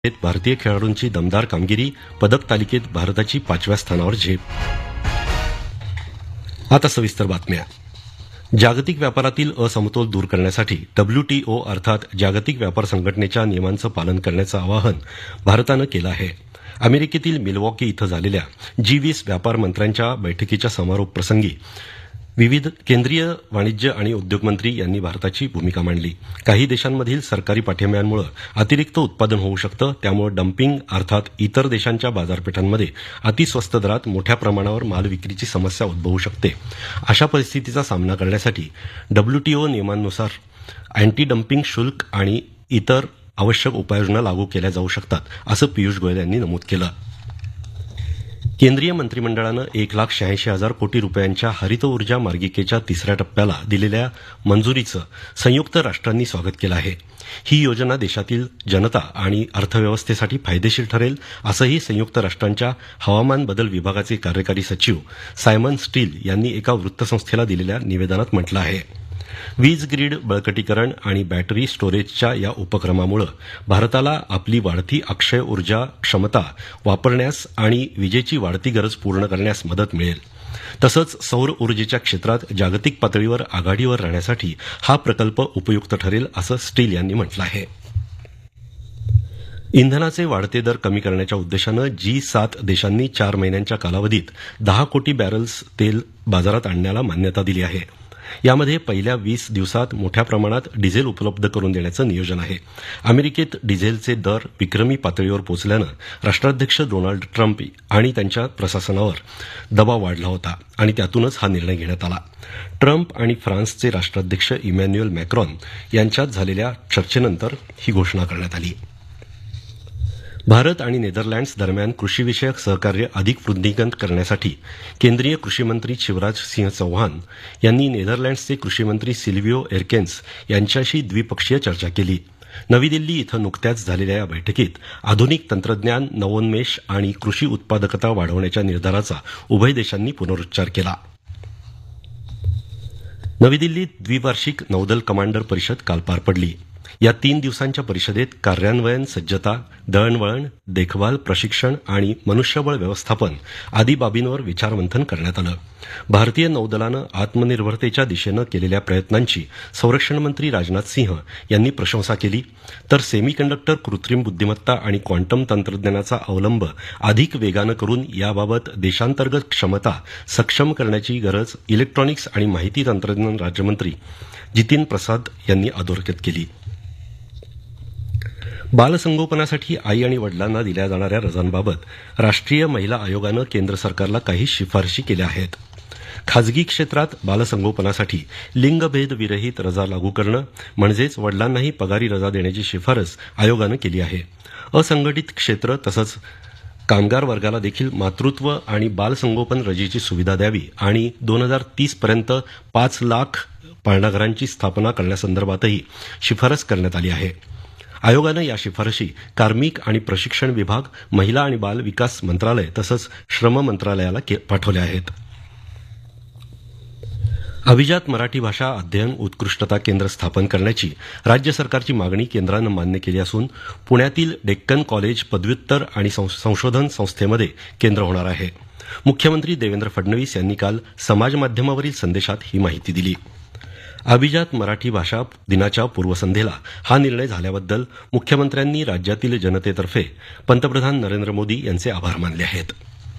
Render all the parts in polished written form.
भारतीय खेळाडूंची दमदार कामगिरी, पदक तालिकेत भारताची 5व्या स्थानावर झेप. आता सविस्तर बातम्या. जागतिक व्यापारातील असमतोल दूर करण्यासाठी WTO अर्थात जागतिक व्यापार संघटनेच्या नियमांचं पालन करण्याचं आवाहन भारतानं केलं आहे. अमेरिकेतील मिल्वॉकी इथं झालेल्या G20 व्यापार मंत्र्यांच्या बैठकीच्या समारोप प्रसंगी विविध केंद्रीय वाणिज्य आणि उद्योग मंत्री यांनी भारताची भूमिका मांडली. काही देशांमधील सरकारी पाठिंब्यांमुळे अतिरिक्त उत्पादन होऊ शकतं, त्यामुळे डम्पिंग अर्थात इतर देशांच्या बाजारपेठांमध्ये अतिस्वस्त दरात मोठ्या प्रमाणावर माल विक्रीची समस्या उद्भवू शकते. अशा परिस्थितीचा सामना करण्यासाठी WTO नियमांनुसार अँटी डम्पिंग शुल्क आणि इतर आवश्यक उपाययोजना लागू केल्या जाऊ शकतात, असं पियुष गोयल यांनी नमूद केलं. केंद्रीय मंत्रिमंडळानं 1,86,000 कोटी रुपयांच्या हरित ऊर्जा मार्गिकेच्या तिसऱ्या टप्प्याला दिलेल्या मंजुरीचं संयुक्त राष्ट्रांनी स्वागत केलं आहे. ही योजना देशातील जनता आणि अर्थव्यवस्थेसाठी फायदेशीर ठरेल, असंही संयुक्त राष्ट्रांच्या हवामान बदल विभागाचे कार्यकारी सचिव सायमन स्टील यांनी एका वृत्तसंस्थेला दिलेल्या निवेदनात म्हटलं आहे. वीज ग्रीड बळकटीकरण आणि बॅटरी स्टोरेजच्या या उपक्रमामुळे भारताला आपली वाढती अक्षय ऊर्जा क्षमता वापरण्यास आणि विजेची वाढती गरज पूर्ण करण्यास मदत मिळेल. तसंच सौर ऊर्जेच्या क्षेत्रात जागतिक पातळीवर आघाडीवर राहण्यासाठी हा प्रकल्प उपयुक्त ठरेल, असं स्टील यांनी म्हटलं आहे. इंधनाचे वाढते दर कमी करण्याच्या उद्देशानं G7 देशांनी 4 महिन्यांच्या कालावधीत 10 कोटी बॅरल्स तेल बाजारात आणण्याला मान्यता दिली आहे. यामध्ये पहिल्या 20 दिवसात मोठ्या प्रमाणात डिझेल उपलब्ध करून देण्याचं नियोजन आहे. अमेरिकेत डिझेलचे दर विक्रमी पातळीवर पोहोचल्यानं राष्ट्राध्यक्ष डोनाल्ड ट्रम्प आणि त्यांच्या प्रशासनावर दबाव वाढला होता आणि त्यातूनच हा निर्णय घेण्यात आला. ट्रम्प आणि फ्रान्सचे राष्ट्राध्यक्ष इमॅन्युएल मॅक्रॉन यांच्यात झालेल्या चर्चेनंतर ही घोषणा करण्यात आली. भारत आणि नेदरलँड्स दरम्यान कृषीविषयक सहकार्य अधिक वृद्धिंगत करण्यासाठी केंद्रीय कृषीमंत्री शिवराज सिंह चौहान यांनी नेदरलँड्सचे कृषीमंत्री सिल्व्हिओ एरकेन्स यांच्याशी द्विपक्षीय चर्चा केली. नवी दिल्ली इथं नुकत्याच झालेल्या या बैठकीत आधुनिक तंत्रज्ञान, नवोन्मेष आणि कृषी उत्पादकता वाढवण्याच्या निर्धाराचा उभय देशांनी पुनरुच्चार केला. नवी दिल्लीत द्विवार्षिक नौदल कमांडर परिषद काल पार पडली. या 3 दिवसांच्या परिषदेत कार्यान्वयन सज्जता, दळणवळण, देखभाल, प्रशिक्षण आणि मनुष्यबळ व्यवस्थापन आदी बाबींवर विचारमंथन करण्यात आलं. भारतीय नौदलानं आत्मनिर्भरतेच्या दिशेनं केलेल्या प्रयत्नांची संरक्षण मंत्री राजनाथ सिंह यांनी प्रशंसा केली. तर सेमीकंडक्टर, कृत्रिम बुद्धिमत्ता आणि क्वांटम तंत्रज्ञानाचा अवलंब अधिक वेगानं करून याबाबत देशांतर्गत क्षमता सक्षम करण्याची गरज इलेक्ट्रॉनिक्स आणि माहिती तंत्रज्ञान राज्यमंत्री जितीन प्रसाद यांनी अधोरेखित केली. बालसंगोपनासाठी आई आणि वडिलांना दिल्या जाणाऱ्या रजांबाबत राष्ट्रीय महिला आयोगानं केंद्र सरकारला काही शिफारशी केल्या आहेत. खाजगी क्षेत्रात बालसंगोपनासाठी लिंगभेदविरहित रजा लागू करणं म्हणजेच वडिलांनाही पगारी रजा देण्याची शिफारस आयोगानं केली आहे. असंघटित क्षेत्र तसंच कामगार वर्गाला देखील मातृत्व आणि बालसंगोपन रजेची सुविधा द्यावी आणि 2030 पर्यंत 5 लाख पाळणाघरांची स्थापना करण्यासंदर्भातही शिफारस करण्यात आली आहे. आयोगानं या शिफारशी कार्मिक आणि प्रशिक्षण विभाग, महिला आणि बाल विकास मंत्रालय तसंच श्रम मंत्रालयाला पाठवल्या आहेत. अभिजात मराठी भाषा अध्ययन उत्कृष्टता केंद्र स्थापन करण्याची राज्य सरकारची मागणी केंद्रानं मान्य केली असून पुण्यातील डेक्कन कॉलेज पदव्युत्तर आणि संशोधन संस्थेमध्ये केंद्र होणार आहे. मुख्यमंत्री देवेंद्र फडणवीस यांनी काल समाजमाध्यमावरील संदेशात ही माहिती दिली. अभिजात मराठी भाषा दिनाच्या पूर्वसंध्येला हा निर्णय झाल्याबद्दल मुख्यमंत्र्यांनी राज्यातील जनतेतर्फे पंतप्रधान नरेंद्र मोदी यांचे आभार मानले आहेत.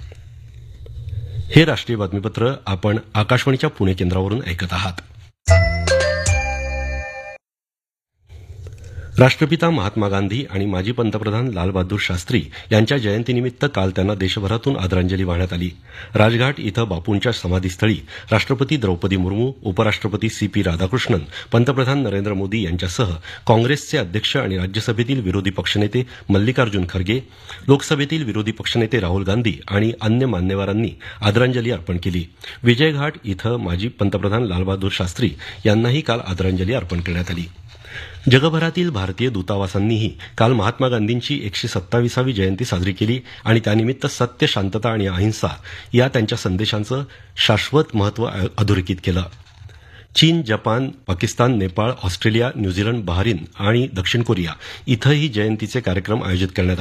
हे राष्ट्रीय बातमीपत्र आपण आकाशवाणीच्या पुणे केंद्रावरून ऐकत आहात. राष्ट्रपिता महात्मा गांधी आणि माजी पंतप्रधान लालबहादूर शास्त्री यांच्या जयंतीनिमित्त काल त्यांना देशभरातून आदरांजली वाहण्यात आली. राजघाट इथं बापूंच्या समाधीस्थळी राष्ट्रपती द्रौपदी मुर्मू, उपराष्ट्रपती CP राधाकृष्णन, पंतप्रधान नरेंद्र मोदी यांच्यासह काँग्रेसचे अध्यक्ष आणि राज्यसभेतील विरोधी पक्षनेते मल्लिकार्जुन खरगे, लोकसभेतील विरोधी पक्षनेते राहुल गांधी आणि अन्य मान्यवरांनी आदरांजली अर्पण केली. विजयघाट इथं माजी पंतप्रधान लालबहादूर शास्त्री यांनाही काल आदरांजली अर्पण करण्यात आली. जगभरातील भारतीय दूतावासांनीही काल महात्मा गांधींची 127वी जयंती साजरी केली आणि त्यानिमित्त सत्य, शांतता आणि अहिंसा या त्यांच्या संदेशांचं शाश्वत महत्त्व अधोरेखित केलं. चीन, Japan, Pakistan, Nepal, Australia, New Zealand, Bahrain आणि दक्षिण कोरिया इथंही जयंतीचे कार्यक्रम आयोजित करण्यात